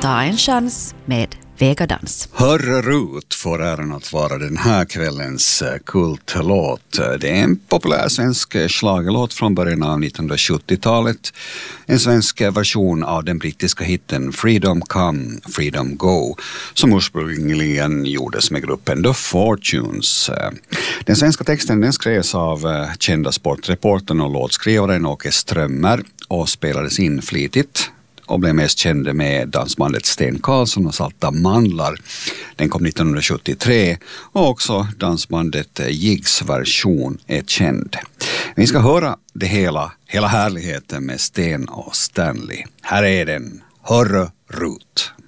Ta en chans med Vegadans. Hörre Rut får äran att vara den här kvällens kultlåt. Det är en populär svensk schlagerlåt från början av 1970-talet. En svensk version av den brittiska hitten Freedom Come, Freedom Go, som ursprungligen gjordes med gruppen The Fortunes. Den svenska texten den skrevs av kända sportreportern och låtskrivaren Åke Strömmer och spelades in flitigt och blev mest känd med dansbandet Sten Karlsson och Salta Mandlar. Den kom 1973 och också dansbandet Jigs version är känd. Vi ska höra det hela härligheten med Sten och Stanley. Här är den, Hörre Rut.